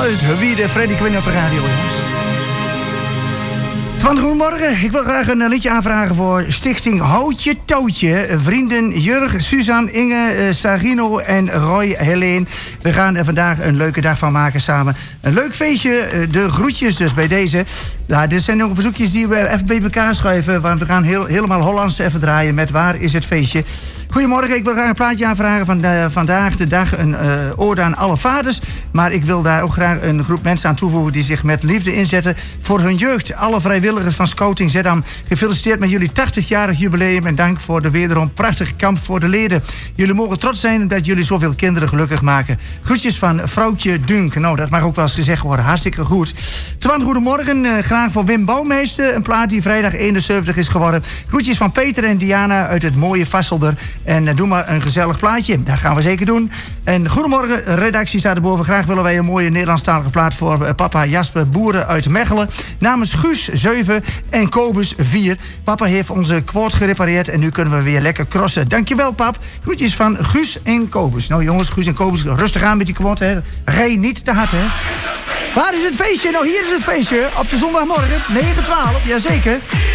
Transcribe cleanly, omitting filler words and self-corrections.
uit. Wie de Freddy Quinn op de radio, jongens. Twan, goedemorgen. Ik wil graag een liedje aanvragen voor Stichting Houtje Touwtje. Vrienden Jurg, Suzanne, Inge, Sarino en Roy Helene. We gaan er vandaag een leuke dag van maken samen. Een leuk feestje, de groetjes dus bij deze. Nou, dit zijn nog verzoekjes die we even bij elkaar schuiven. Want we gaan helemaal Hollands even draaien met Waar is het feestje. Goedemorgen, ik wil graag een plaatje aanvragen van vandaag de dag. Een ode aan alle vaders. Maar ik wil daar ook graag een groep mensen aan toevoegen die zich met liefde inzetten voor hun jeugd. Alle vrijwilligers van Scouting Zeddam, gefeliciteerd met jullie 80-jarig jubileum. En dank voor de wederom prachtige kamp voor de leden. Jullie mogen trots zijn dat jullie zoveel kinderen gelukkig maken. Groetjes van vrouwtje Dunk. Nou, dat mag ook wel eens gezegd worden. Hartstikke goed. Twan, goedemorgen. Graag voor Wim Bouwmeester. Een plaat die vrijdag 71 is geworden. Groetjes van Peter en Diana uit het mooie Vasselder. En doe maar een gezellig plaatje. Dat gaan we zeker doen. En goedemorgen, redactie staat erboven. Graag willen wij een mooie Nederlandstalige plaat voor papa Jasper Boeren uit Mechelen. Namens Guus 7 en Kobus 4. Papa heeft onze quad gerepareerd en nu kunnen we weer lekker crossen. Dankjewel, pap. Groetjes van Guus en Kobus. Nou jongens, Guus en Kobus, rustig aan met die quad, hè. Rij niet te hard, hè. Waar is het feestje? Nou, hier is het feestje. Op de zondagmorgen, 9-12. Jazeker.